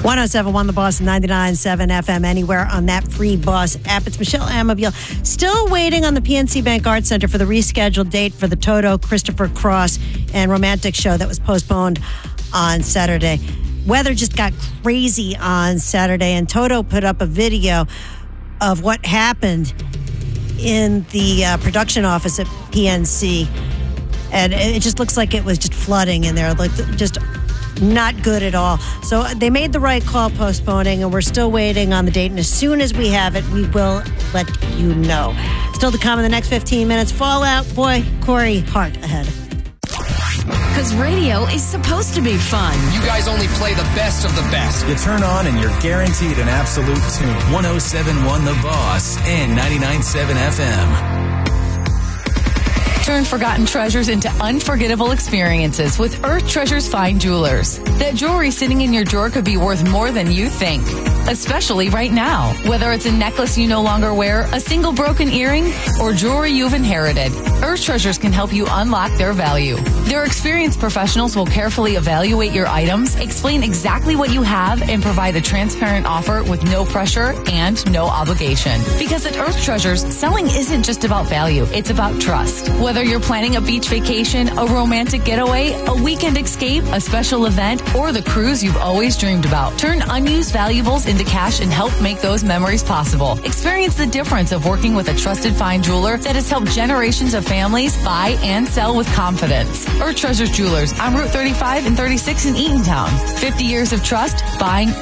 107.1 The Boss, 99.7 FM, anywhere on that free Boss app. It's Michelle Amabile. Still waiting on the PNC Bank Arts Center for the rescheduled date for the Toto, Christopher Cross, and Romantic show that was postponed on Saturday. Weather just got crazy on Saturday, and Toto put up a video of what happened in the production office at PNC, and it just looks like it was just flooding in there, like just not good at all. So they made the right call postponing, and we're still waiting on the date. And as soon as we have it, we will let you know. Still to come in the next 15 minutes. Fallout Boy, Corey Hart ahead. Because radio is supposed to be fun. You guys only play the best of the best. You turn on and you're guaranteed an absolute tune. 107.1 The Boss and 99.7 FM. Turn forgotten treasures into unforgettable experiences with Earth Treasures Fine Jewelers. That jewelry sitting in your drawer could be worth more than you think, especially right now. Whether it's a necklace you no longer wear, a single broken earring, or jewelry you've inherited, Earth Treasures can help you unlock their value. Their experienced professionals will carefully evaluate your items, explain exactly what you have, and provide a transparent offer with no pressure and no obligation. Because at Earth Treasures, selling isn't just about value, it's about trust. Whether you're planning a beach vacation, a romantic getaway, a weekend escape, a special event, or the cruise you've always dreamed about, turn unused valuables into cash and help make those memories possible. Experience the difference of working with a trusted fine jeweler that has helped generations of families buy and sell with confidence. Earth Treasures Jewelers on Route 35 and 36 in Eatontown. 50 years of trust, buying